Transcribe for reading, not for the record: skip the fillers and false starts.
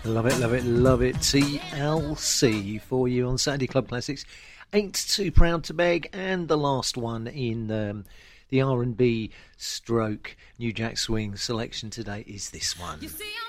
Love it, love it, love it. TLC for you on Saturday Club Classics. Ain't Too Proud to Beg, and the last one in the R&B stroke New Jack Swing selection today is this one.